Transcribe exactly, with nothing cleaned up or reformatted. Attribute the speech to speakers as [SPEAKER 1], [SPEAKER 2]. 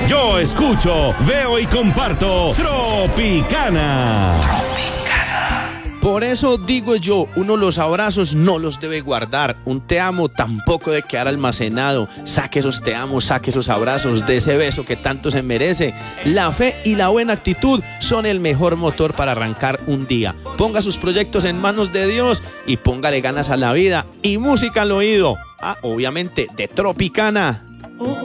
[SPEAKER 1] Yo escucho, veo y comparto Tropicana.
[SPEAKER 2] Por eso digo yo, uno los abrazos no los debe guardar. Un te amo tampoco debe quedar almacenado. Saque esos te amo, saque esos abrazos, de ese beso que tanto se merece. La fe y la buena actitud son el mejor motor para arrancar un día. Ponga sus proyectos en manos de Dios y póngale ganas a la vida y música al oído. Ah, obviamente, de Tropicana.
[SPEAKER 3] Oh,